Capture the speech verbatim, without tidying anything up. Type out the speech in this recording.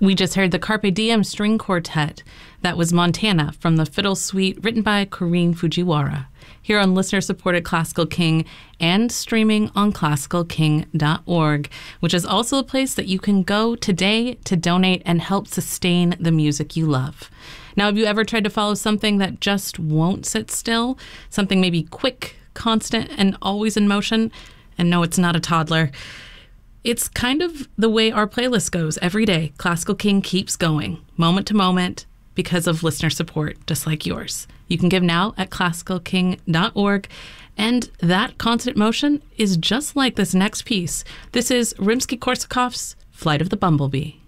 We just heard the Carpe Diem String Quartet. That was Montana from the Fiddle Suite, written by Corinne Fujiwara. Here on listener-supported Classical King and streaming on classical king dot org, which is also a place that you can go today to donate and help sustain the music you love. Now, have you ever tried to follow something that just won't sit still? Something maybe quick, constant, and always in motion? And no, it's not a toddler. It's kind of the way our playlist goes every day. Classical King keeps going, moment to moment, because of listener support, just like yours. You can give now at classical king dot org. And that constant motion is just like this next piece. This is Rimsky-Korsakov's Flight of the Bumblebee.